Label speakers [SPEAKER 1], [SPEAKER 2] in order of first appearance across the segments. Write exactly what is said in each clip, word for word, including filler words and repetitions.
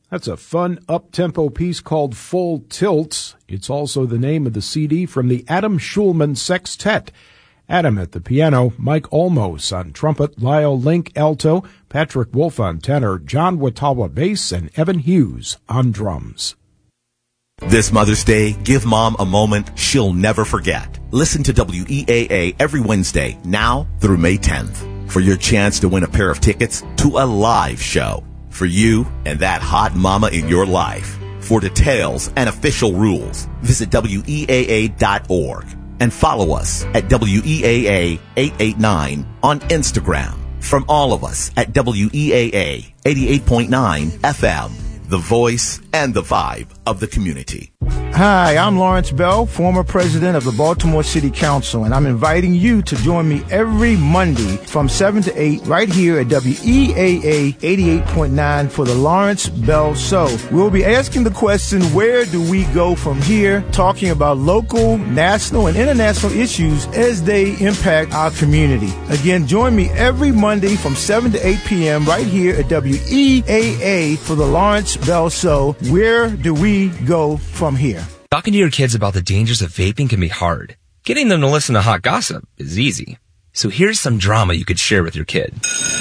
[SPEAKER 1] That's a fun, up-tempo piece called Full Tilt. It's also the name of the C D from the Adam Schulman Sextet. Adam at the piano, Mike Olmos on trumpet, Lyle Link alto, Patrick Wolf on tenor, John Watawa bass, and Evan Hughes on drums.
[SPEAKER 2] This Mother's Day, give Mom a moment she'll never forget. Listen to W E A A every Wednesday, now through May tenth, for your chance to win a pair of tickets to a live show for you and that hot mama in your life. For details and official rules, visit W E A A dot org and follow us at W E A A eight eight nine on Instagram. From all of us at W E A A eighty-eight point nine F M, the voice and the vibe of the community.
[SPEAKER 3] Hi, I'm Lawrence Bell, former president of the Baltimore City Council, and I'm inviting you to join me every Monday from seven to eight right here at W E A A eighty-eight point nine for the Lawrence Bell Show. We'll be asking the question, where do we go from here, talking about local, national, and international issues as they impact our community. Again, join me every Monday from seven to eight p.m. right here at W E A A for the Lawrence Bell Show. Where do we go from here?
[SPEAKER 4] Talking to your kids about the dangers of vaping can be hard. Getting them to listen to hot gossip is easy. So here's some drama you could share with your kid.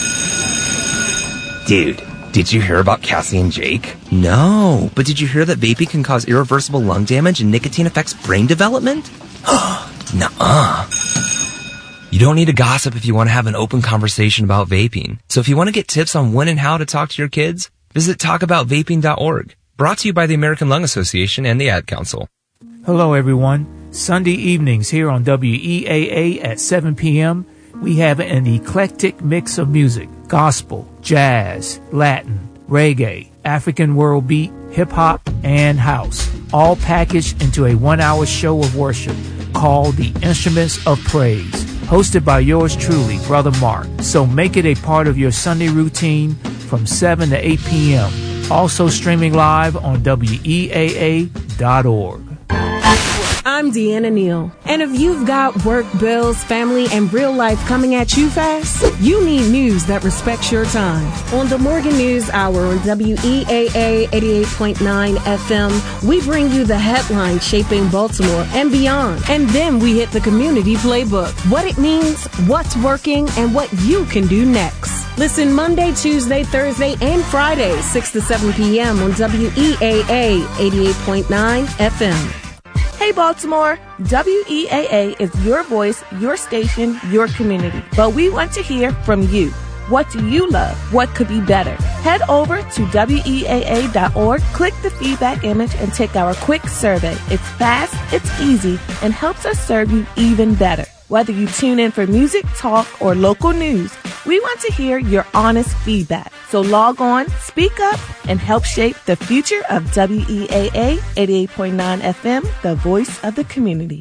[SPEAKER 4] Dude, did you hear about Cassie and Jake? No, but did you hear that vaping can cause irreversible lung damage and nicotine affects brain development? Nuh-uh. You don't need to gossip if you want to have an open conversation about vaping. So if you want to get tips on when and how to talk to your kids, visit talk about vaping dot org. Brought to you by the American Lung Association and the Ad Council.
[SPEAKER 5] Hello, everyone. Sunday evenings here on W E A A at seven p.m., we have an eclectic mix of music: gospel, jazz, Latin, reggae, African world beat, hip-hop, and house, all packaged into a one-hour show of worship called The Instruments of Praise, hosted by yours truly, Brother Mark. So make it a part of your Sunday routine from seven to eight p.m., also streaming live on W E A A dot org.
[SPEAKER 6] I'm Deanna Neal, and if you've got work, bills, family, and real life coming at you fast, you need news that respects your time. On the Morgan News Hour on W E A A eighty-eight point nine F M, we bring you the headlines shaping Baltimore and beyond, and then we hit the community playbook, what it means, what's working, and what you can do next. Listen Monday, Tuesday, Thursday, and Friday, six to seven p.m. on W E A A eighty-eight point nine F M.
[SPEAKER 7] Hey Baltimore, W E A A is your voice, your station, your community. But we want to hear from you. What do you love? What could be better? Head over to W E A A dot org, click the feedback image, and take our quick survey. It's fast, it's easy, and helps us serve you even better. Whether you tune in for music, talk, or local news, we want to hear your honest feedback. So log on, speak up, and help shape the future of W E A A eighty-eight point nine F M, the voice of the community.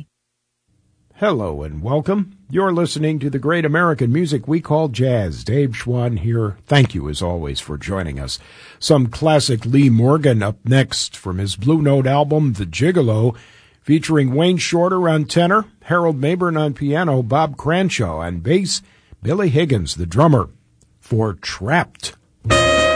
[SPEAKER 1] Hello and welcome. You're listening to the great American music we call jazz. Dave Schwann here. Thank you, as always, for joining us. Some classic Lee Morgan up next from his Blue Note album, The Gigolo, featuring Wayne Shorter on tenor, Harold Mabern on piano, Bob Cranshaw on bass, Billy Higgins, the drummer, for Trapped.